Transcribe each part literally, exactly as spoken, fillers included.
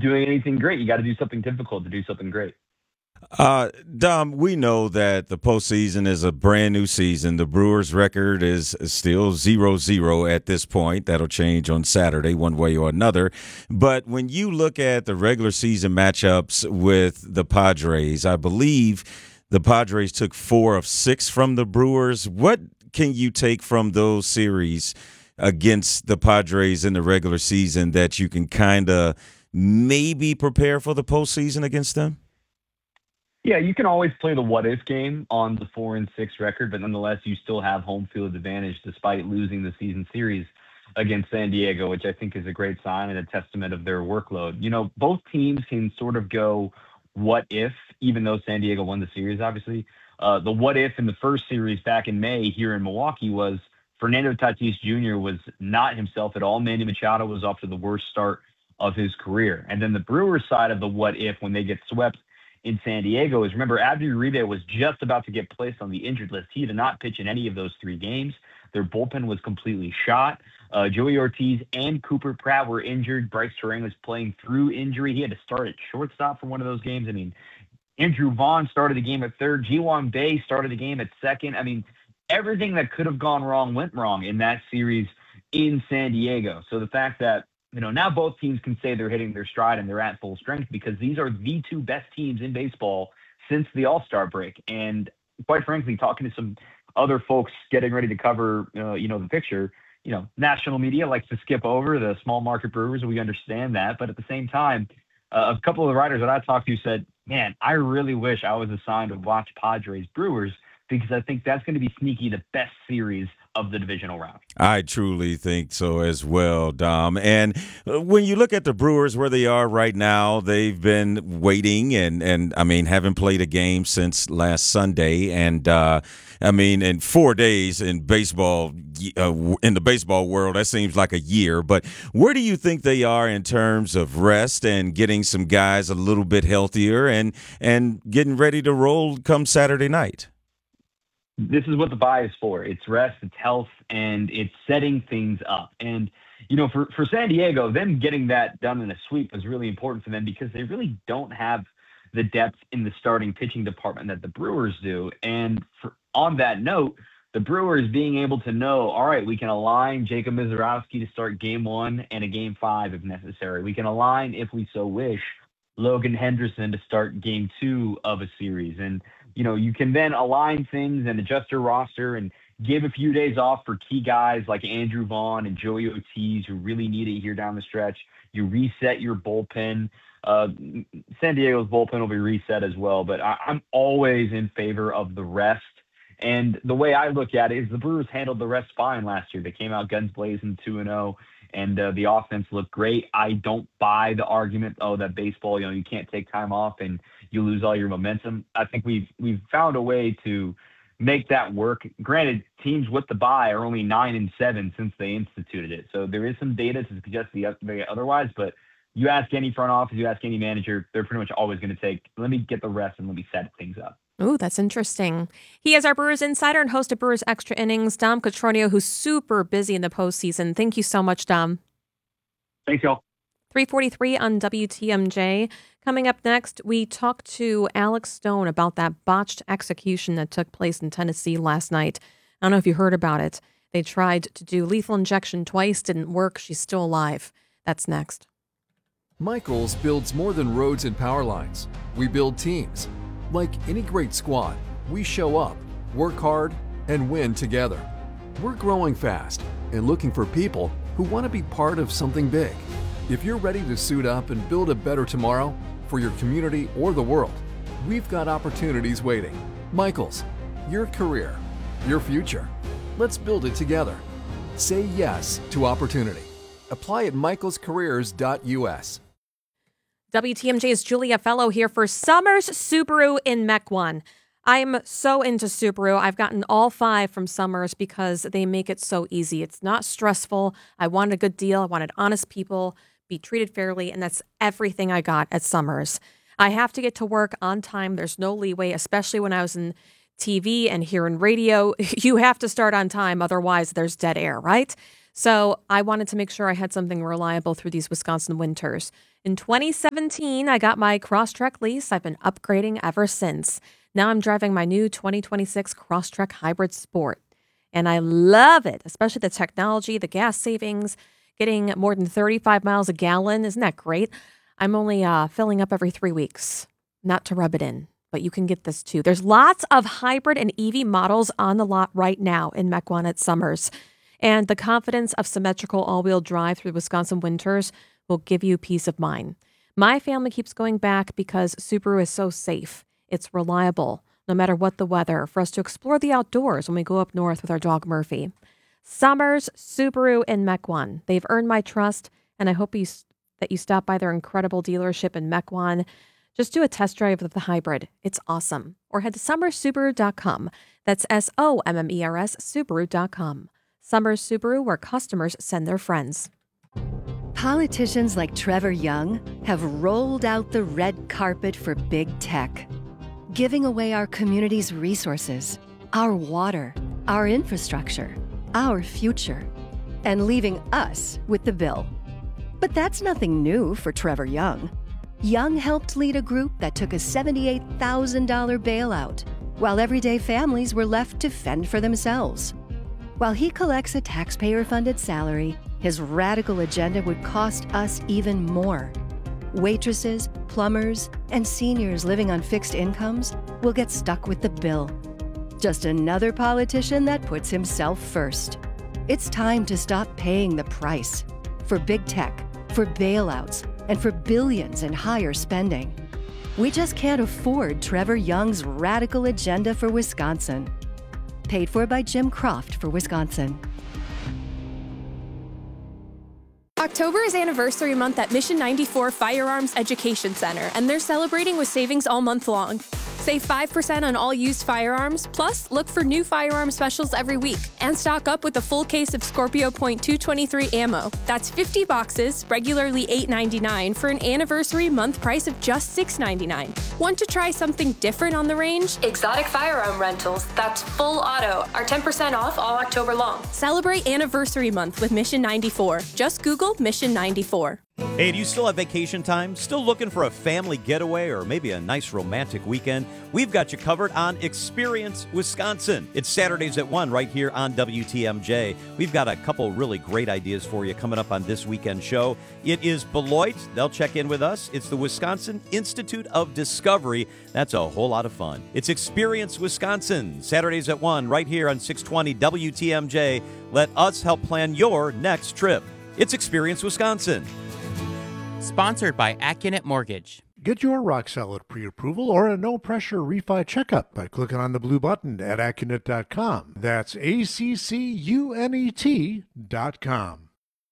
doing anything great. You got to do something difficult to do something great. Uh, Dom, we know that the postseason is a brand new season. The Brewers' record is still zero zero at this point. That'll change on Saturday, one way or another. But when you look at the regular season matchups with the Padres, I believe the Padres took four of six from the Brewers. What can you take from those series against the Padres in the regular season that you can kind of maybe prepare for the postseason against them? Yeah, you can always play the what if game on the four and six record, but nonetheless, you still have home field advantage despite losing the season series against San Diego, which I think is a great sign and a testament of their workload. You know, both teams can sort of go what if, even though San Diego won the series, obviously. Uh, the what if in the first series back in May here in Milwaukee was Fernando Tatis Junior was not himself at all. Manny Machado was off to the worst start of his career. And then the Brewers side of the what if when they get swept in San Diego is, remember, Abdi Uribe was just about to get placed on the injured list. He did not pitch in any of those three games. Their bullpen was completely shot. Uh, Joey Ortiz and Cooper Pratt were injured. Bryce Terang was playing through injury. He had to start at shortstop for one of those games. I mean, Andrew Vaughn started the game at third. Ji-Hwan Bae started the game at second. I mean, everything that could have gone wrong went wrong in that series in San Diego. So the fact that, you know, now both teams can say they're hitting their stride and they're at full strength because these are the two best teams in baseball since the All-Star break. And quite frankly, talking to some other folks getting ready to cover, uh, you know, the picture, you know, national media likes to skip over the small market Brewers. We understand that. But at the same time, uh, a couple of the writers that I talked to said, man, I really wish I was assigned to watch Padres Brewers because I think that's going to be sneaky the best series of the divisional round. I truly think so as well, Dom. And when you look at the Brewers where they are right now, they've been waiting and, and I mean, haven't played a game since last Sunday. And, uh, I mean, in four days in baseball, uh, in the baseball world, that seems like a year. But where do you think they are in terms of rest and getting some guys a little bit healthier and, and getting ready to roll come Saturday night? This is what the bye is for. It's rest, it's health, and it's setting things up. And, you know, for, for San Diego, them getting that done in a sweep was really important for them because they really don't have the depth in the starting pitching department that the Brewers do. And for, on that note, the Brewers being able to know, all right, we can align Jacob Mizorowski to start game one and a game five if necessary. We can align, if we so wish, Logan Henderson to start game two of a series. And, you know, you can then align things and adjust your roster and give a few days off for key guys like Andrew Vaughn and Joey Ortiz who really need it here down the stretch. You reset your bullpen. Uh, San Diego's bullpen will be reset as well, but I, I'm always in favor of the rest. And the way I look at it is the Brewers handled the rest fine last year. They came out guns blazing two and oh, and uh, the offense looked great. I don't buy the argument, oh, that baseball, you know, you can't take time off and you lose all your momentum. I think we've we've found a way to make that work. Granted, teams with the bye are only nine and seven since they instituted it, so there is some data to suggest the the otherwise. But you ask any front office, you ask any manager, they're pretty much always going to take, let me get the rest and let me set things up. Ooh, that's interesting. He is our Brewers insider and host of Brewers Extra Innings, Dom Cotroneo, who's super busy in the postseason. Thank you so much, Dom. Thanks, y'all. three forty-three on W T M J. Coming up next, we talk to Alex Stone about that botched execution that took place in Tennessee last night. I don't know if you heard about it. They tried to do lethal injection twice, didn't work. She's still alive. That's next. Michaels builds more than roads and power lines. We build teams. Like any great squad, we show up, work hard, and win together. We're growing fast and looking for people who want to be part of something big. If you're ready to suit up and build a better tomorrow for your community or the world, we've got opportunities waiting. Michaels, your career, your future. Let's build it together. Say yes to opportunity. Apply at michaels careers dot u s. W T M J's Julia Fellow here for Summers Subaru in Mequon. I'm so into Subaru. I've gotten all five from Summers because they make it so easy. It's not stressful. I wanted a good deal. I wanted honest people, be treated fairly, and that's everything I got at Summers. I have to get to work on time. There's no leeway, especially when I was in T V and here in radio. You have to start on time, otherwise there's dead air, right? So I wanted to make sure I had something reliable through these Wisconsin winters. In twenty seventeen, I got my Crosstrek lease. I've been upgrading ever since. Now I'm driving my new twenty twenty-six Crosstrek Hybrid Sport. And I love it, especially the technology, the gas savings, getting more than thirty-five miles a gallon. Isn't that great? I'm only uh, filling up every three weeks. Not to rub it in, but you can get this too. There's lots of hybrid and E V models on the lot right now in Mequon at Summers. And the confidence of symmetrical all-wheel drive through Wisconsin winters will give you peace of mind. My family keeps going back because Subaru is so safe. It's reliable, no matter what the weather, for us to explore the outdoors when we go up north with our dog Murphy. Summers Subaru in Mequon. They've earned my trust, and I hope you, that you stop by their incredible dealership in Mequon. Just do a test drive of the hybrid. It's awesome. Or head to summers subaru dot com. That's S O M M E R S Subaru dot com. Summers Subaru, where customers send their friends. Politicians like Trevor Young have rolled out the red carpet for big tech, giving away our community's resources, our water, our infrastructure, our future, and leaving us with the bill. But that's nothing new for Trevor Young. Young helped lead a group that took a seventy-eight thousand dollars bailout, while everyday families were left to fend for themselves. While he collects a taxpayer-funded salary, his radical agenda would cost us even more. Waitresses, plumbers, and seniors living on fixed incomes will get stuck with the bill. Just another politician that puts himself first. It's time to stop paying the price for big tech, for bailouts, and for billions in higher spending. We just can't afford Trevor Young's radical agenda for Wisconsin. Paid for by Jim Croft for Wisconsin. October is anniversary month at Mission ninety-four Firearms Education Center, and they're celebrating with savings all month long. Save five percent on all used firearms, plus look for new firearm specials every week, and stock up with a full case of Scorpio Point two twenty-three ammo. That's fifty boxes, regularly eight ninety-nine, for an anniversary month price of just six ninety-nine. Want to try something different on the range? Exotic firearm rentals, that's full auto, are ten percent off all October long. Celebrate anniversary month with Mission ninety-four. Just Google Mission ninety-four. Hey, do you still have vacation time? Still looking for a family getaway or maybe a nice romantic weekend? We've got you covered on Experience Wisconsin. It's Saturdays at one right here on W T M J. We've got a couple really great ideas for you coming up on this weekend show. It is Beloit. They'll check in with us. It's the Wisconsin Institute of Discovery. That's a whole lot of fun. It's Experience Wisconsin, Saturdays at one right here on six twenty W T M J. Let us help plan your next trip. It's Experience Wisconsin. Sponsored by Accunet Mortgage. Get your rock solid pre-approval or a no-pressure refi checkup by clicking on the blue button at Accunet dot com. That's A C C U N E T dot com.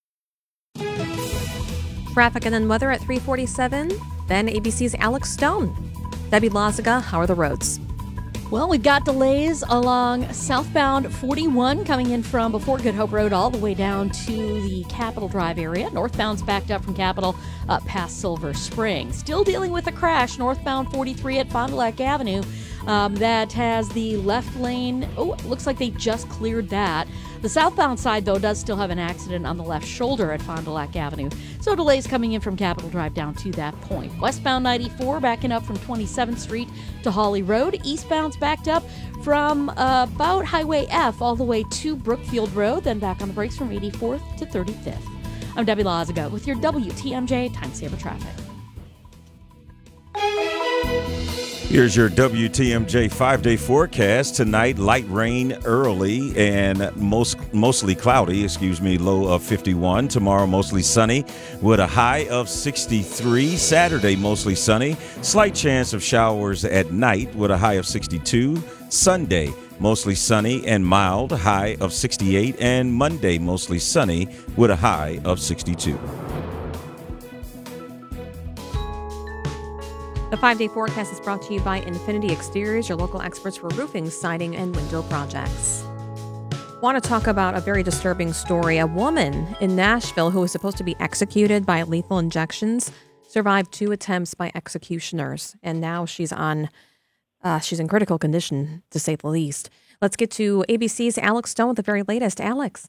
Traffic and then weather at three forty-seven. Then A B C's Alex Stone. Debbie Lazaga, how are the roads? Well, we've got delays along southbound forty-one coming in from before Good Hope Road all the way down to the Capitol Drive area. Northbound's backed up from Capitol up past Silver Spring. Still dealing with a crash northbound forty-three at Fond du Lac Avenue. Um, that has the left lane. Oh, it looks like they just cleared that. The southbound side, though, does still have an accident on the left shoulder at Fond du Lac Avenue. So delays coming in from Capitol Drive down to that point. Westbound ninety-four backing up from twenty-seventh Street to Hawley Road. Eastbound's backed up from uh, about Highway F all the way to Brookfield Road, then back on the brakes from eighty-fourth to thirty-fifth. I'm Debbie Lazaga with your W T M J Time Saver Traffic. Here's your W T M J five-day forecast. Tonight, light rain early and most mostly cloudy, excuse me, low of fifty-one. Tomorrow, mostly sunny with a high of sixty-three. Saturday, mostly sunny. Slight chance of showers at night with a high of sixty-two. Sunday, mostly sunny and mild, high of sixty-eight. And Monday, mostly sunny with a high of sixty-two. The five-day forecast is brought to you by Infinity Exteriors, your local experts for roofing, siding, and window projects. Want to talk about a very disturbing story. A woman in Nashville who was supposed to be executed by lethal injections survived two attempts by executioners, and now she's on, uh, she's in critical condition, to say the least. Let's get to A B C's Alex Stone with the very latest. Alex.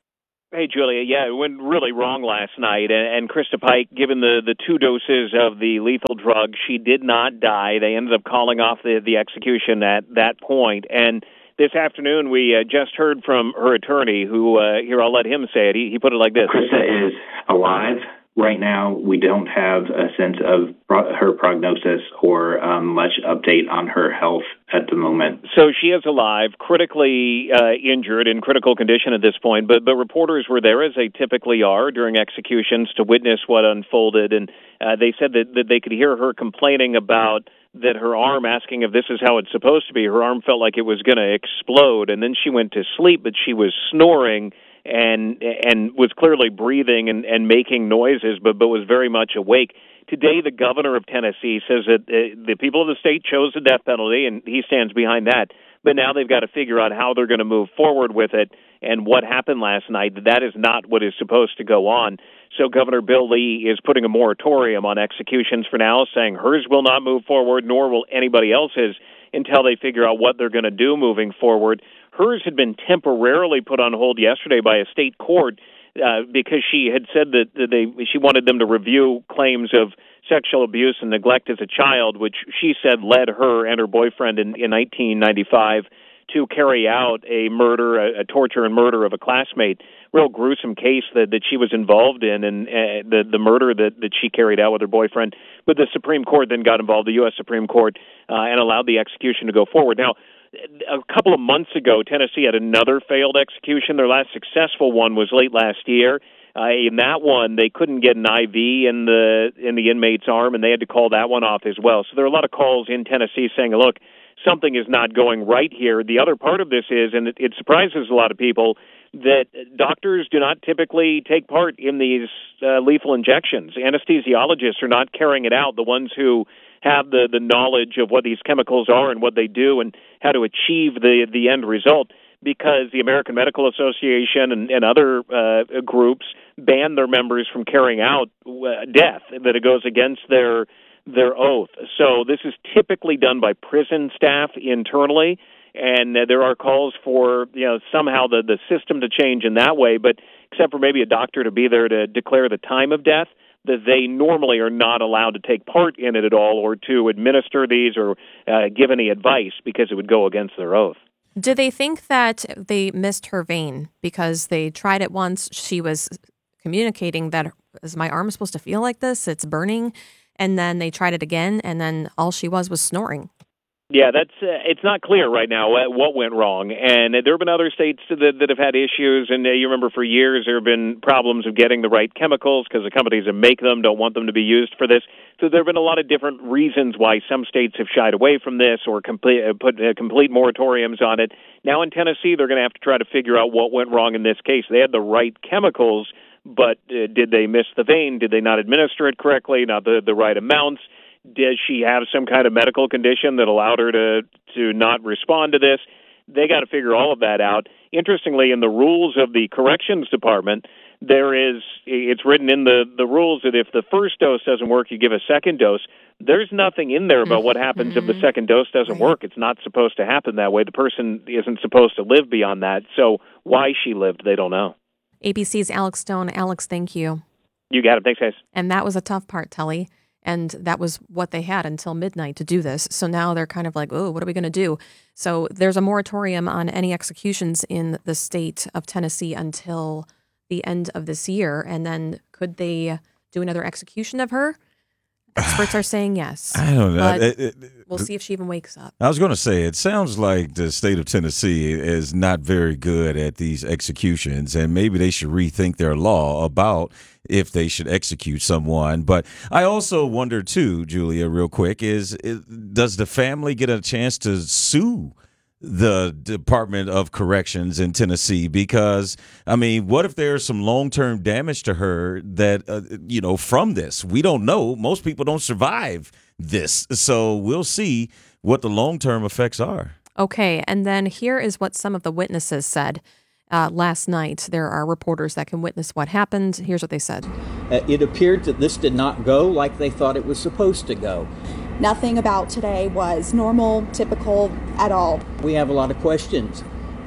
Hey, Julia. Yeah, it went really wrong last night. And, and Krista Pike, given the, the two doses of the lethal drug, she did not die. They ended up calling off the, the execution at that point. And this afternoon, we uh, just heard from her attorney, who, uh, here, I'll let him say it. He, he put it like this. Krista is alive. Right now, we don't have a sense of pro- her prognosis or um, much update on her health at the moment. So she is alive, critically uh, injured, in critical condition at this point, but, but reporters were there, as they typically are, during executions to witness what unfolded, and uh, they said that, that they could hear her complaining about that her arm, asking if this is how it's supposed to be. Her arm felt like it was going to explode, and then she went to sleep, but she was snoring and and was clearly breathing and, and making noises, but, but was very much awake. Today, the governor of Tennessee says that uh, the people of the state chose the death penalty, and he stands behind that. But now they've got to figure out how they're going to move forward with it, and what happened last night, that is not what is supposed to go on. So Governor Bill Lee is putting a moratorium on executions for now, saying hers will not move forward, nor will anybody else's, until they figure out what they're going to do moving forward. Hers had been temporarily put on hold yesterday by a state court uh, because she had said that they she wanted them to review claims of sexual abuse and neglect as a child, which she said led her and her boyfriend in, in nineteen ninety-five to carry out a murder, a, a torture and murder of a classmate. Real gruesome case that, that she was involved in, and uh, the the murder that, that she carried out with her boyfriend. But the Supreme Court then got involved, the U S Supreme Court, uh, and allowed the execution to go forward. Now, a couple of months ago, Tennessee had another failed execution. Their last successful one was late last year. Uh, in that one, they couldn't get an I V in the in the inmate's arm, and they had to call that one off as well. So there are a lot of calls in Tennessee saying, look, something is not going right here. The other part of this is, and it, it surprises a lot of people, that doctors do not typically take part in these uh, lethal injections. Anesthesiologists are not carrying it out, the ones who have the, the knowledge of what these chemicals are and what they do and how to achieve the, the end result, because the American Medical Association and, and other uh, groups ban their members from carrying out uh, death, that it goes against their their oath. So this is typically done by prison staff internally, and uh, there are calls for, you know, somehow the, the system to change in that way, but except for maybe a doctor to be there to declare the time of death, that they normally are not allowed to take part in it at all or to administer these or uh, give any advice, because it would go against their oath. Do they think that they missed her vein because they tried it once? She was communicating that, is my arm supposed to feel like this? It's burning. And then they tried it again, and then all she was was snoring. Yeah, that's uh, it's not clear right now what went wrong. And there have been other states that, that have had issues. And uh, you remember for years there have been problems of getting the right chemicals because the companies that make them don't want them to be used for this. So there have been a lot of different reasons why some states have shied away from this or complete, uh, put uh, complete moratoriums on it. Now in Tennessee, they're going to have to try to figure out what went wrong in this case. They had the right chemicals, but uh, did they miss the vein? Did they not administer it correctly? Not the, the right amounts? Does she have some kind of medical condition that allowed her to, to not respond to this? They got to figure all of that out. Interestingly, in the rules of the corrections department, there is, it's written in the, the rules that if the first dose doesn't work, you give a second dose. There's nothing in there about what happens mm-hmm. if the second dose doesn't right. work. It's not supposed to happen that way. The person isn't supposed to live beyond that. So why she lived, they don't know. A B C's Alex Stone. Alex, thank you. You got it. Thanks, guys. And that was a tough part, Telly. And that was what they had until midnight to do this. So now they're kind of like, oh, what are we going to do? So there's a moratorium on any executions in the state of Tennessee until the end of this year. And then could they do another execution of her? Experts are saying yes. I don't know. But it, it, we'll see if she even wakes up. I was going to say, it sounds like the state of Tennessee is not very good at these executions, and maybe they should rethink their law about if they should execute someone. But I also wonder, too, Julia, real quick, is, is does the family get a chance to sue the Department of Corrections in Tennessee? Because, I mean, what if there's some long-term damage to her that, uh, you know, from this? We don't know. Most people don't survive this. So we'll see what the long-term effects are. Okay, and then here is what some of the witnesses said uh, last night. There are reporters that can witness what happened. Here's what they said. Uh, it appeared that this did not go like they thought it was supposed to go. Nothing about today was normal, typical at all. We have a lot of questions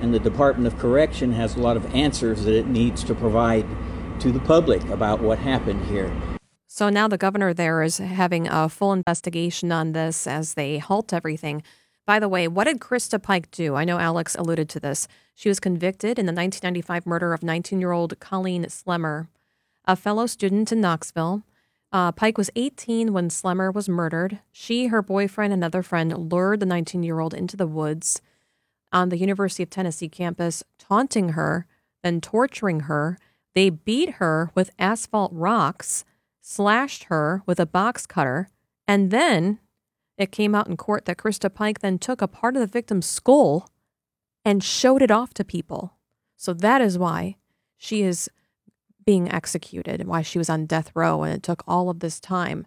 and the Department of Correction has a lot of answers that it needs to provide to the public about what happened here. So now the governor there is having a full investigation on this as they halt everything. By the way, what did Krista Pike do? I know Alex alluded to this. She was convicted in the nineteen ninety-five murder of nineteen-year-old Colleen Slemmer, a fellow student in Knoxville. Uh, Pike was eighteen when Slemmer was murdered. She, her boyfriend, and another friend lured the nineteen-year-old into the woods on the University of Tennessee campus, taunting her, then torturing her. They beat her with asphalt rocks, slashed her with a box cutter, and then it came out in court that Krista Pike then took a part of the victim's skull and showed it off to people. So that is why she is being executed, why she was on death row, and it took all of this time.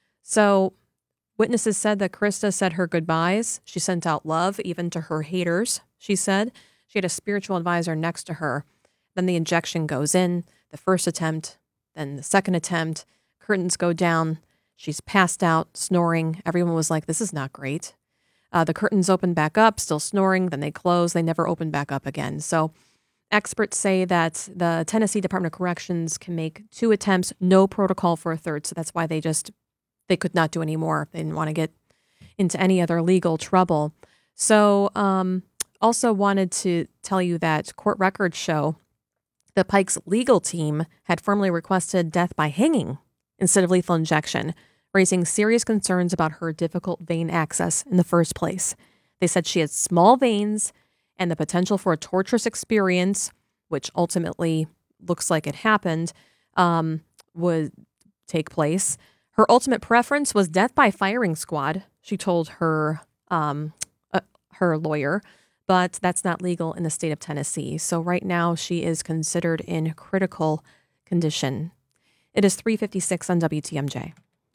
So witnesses said that Krista said her goodbyes. She sent out love even to her haters, she said. She had a spiritual advisor next to her. Then the injection goes in, the first attempt, then the second attempt. Curtains go down. She's passed out, snoring. Everyone was like, this is not great. Uh, the curtains open back up, still snoring. Then they close. They never open back up again. So experts say that the Tennessee Department of Corrections can make two attempts, no protocol for a third. So that's why they just, they could not do any more. They didn't want to get into any other legal trouble. So um, also wanted to tell you that court records show that Pike's legal team had formally requested death by hanging instead of lethal injection, raising serious concerns about her difficult vein access in the first place. They said she had small veins and the potential for a torturous experience, which ultimately looks like it happened, um, would take place. Her ultimate preference was death by firing squad, she told her um, uh, her lawyer, but that's not legal in the state of Tennessee. So right now she is considered in critical condition. It is three fifty-six on W T M J.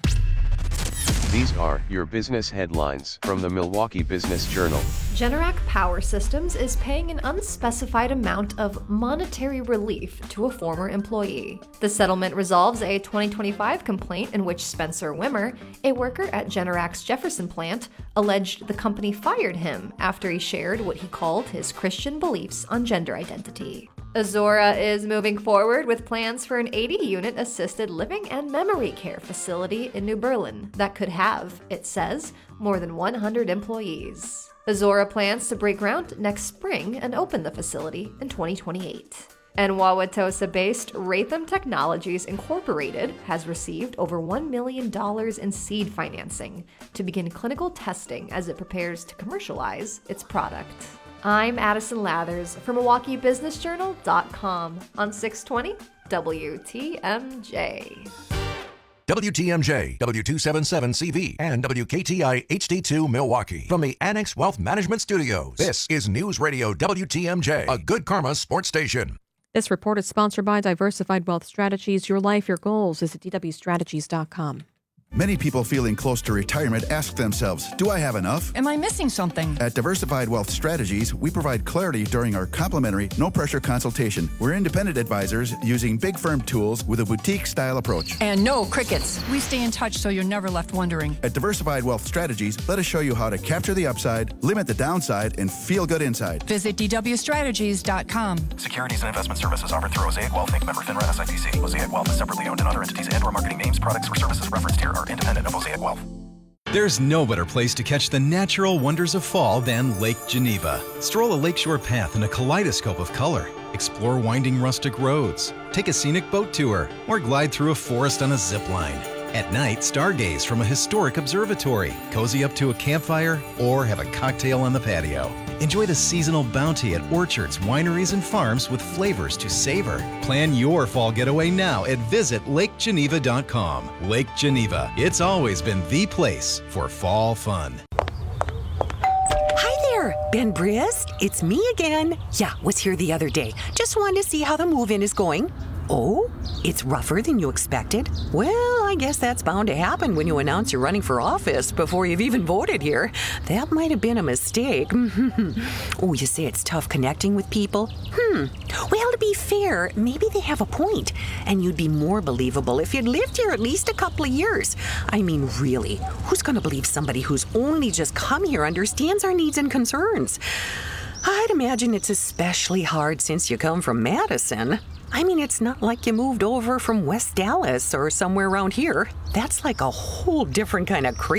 These are your business headlines from the Milwaukee Business Journal. Generac Power Systems is paying an unspecified amount of monetary relief to a former employee. The settlement resolves a twenty twenty-five complaint in which Spencer Wimmer, a worker at Generac's Jefferson plant, alleged the company fired him after he shared what he called his Christian beliefs on gender identity. Azora is moving forward with plans for an eighty-unit assisted living and memory care facility in New Berlin that could have, it says, more than one hundred employees. Azora plans to break ground next spring and open the facility in twenty twenty-eight. And Wauwatosa-based Ratham Technologies Incorporated has received over one million dollars in seed financing to begin clinical testing as it prepares to commercialize its product. I'm Addison Lathers for Milwaukee Business Journal dot com on six twenty W T M J. W T M J, W two seventy-seven C V, and W K T I H D two Milwaukee. From the Annex Wealth Management Studios, this is News Radio W T M J, a Good Karma sports station. This report is sponsored by Diversified Wealth Strategies. Your life, your goals. Visit D W strategies dot com. Many people feeling close to retirement ask themselves, do I have enough? Am I missing something? At Diversified Wealth Strategies, we provide clarity during our complimentary, no-pressure consultation. We're independent advisors using big firm tools with a boutique-style approach. And no crickets. We stay in touch so you're never left wondering. At Diversified Wealth Strategies, let us show you how to capture the upside, limit the downside, and feel good inside. Visit D W strategies dot com. Securities and investment services offered through Mosaic Wealth Incorporated. Member FINRA S I P C. Mosaic Wealth is separately owned, and other entities and or marketing names, products, or services referenced here are independent of Mosaic Wealth. There's no better place to catch the natural wonders of fall than Lake Geneva. Stroll a lakeshore path in a kaleidoscope of color. Explore winding rustic roads. Take a scenic boat tour or glide through a forest on a zip line. At night, stargaze from a historic observatory, cozy up to a campfire, or have a cocktail on the patio. Enjoy the seasonal bounty at orchards, wineries, and farms with flavors to savor. Plan your fall getaway now at visit lake geneva dot com. Lake Geneva, it's always been the place for fall fun. Hi there, Ben Brist. It's me again. Yeah, was here the other day. Just wanted to see how the move-in is going. Oh, it's rougher than you expected? Well, I guess that's bound to happen when you announce you're running for office before you've even voted here. That might have been a mistake. Oh, you say it's tough connecting with people? Hmm. Well, to be fair, maybe they have a point, and you'd be more believable if you'd lived here at least a couple of years. I mean, really, who's going to believe somebody who's only just come here understands our needs and concerns? I'd imagine it's especially hard since you come from Madison. I mean, it's not like you moved over from West Dallas or somewhere around here. That's like a whole different kind of crazy.